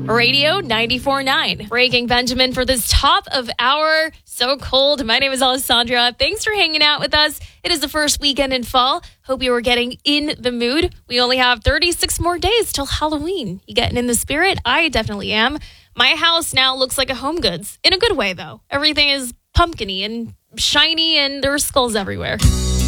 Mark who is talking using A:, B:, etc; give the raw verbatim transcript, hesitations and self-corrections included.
A: Radio ninety-four point nine. Breaking Benjamin for this top of hour. So cold. My name is Alessandra. Thanks for hanging out with us. It is the first weekend in fall. Hope you are getting in the mood. We only have thirty-six more days till Halloween. You getting in the spirit? I definitely am. My house now looks like a Home Goods. In a good way, though. Everything is pumpkin-y and shiny, and there are skulls everywhere.